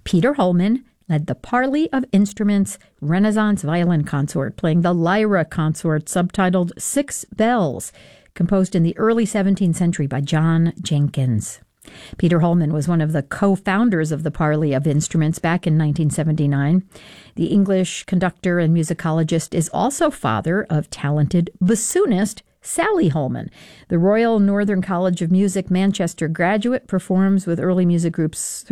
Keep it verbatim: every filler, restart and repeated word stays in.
Peter Holman led the Parley of Instruments Renaissance Violin Consort, playing the Lyra Consort, subtitled Six Bells, composed in the early seventeenth century by John Jenkins. Peter Holman was one of the co-founders of the Parley of Instruments back in nineteen seventy-nine. The English conductor and musicologist is also father of talented bassoonist Sally Holman. The Royal Northern College of Music Manchester graduate performs with early music groups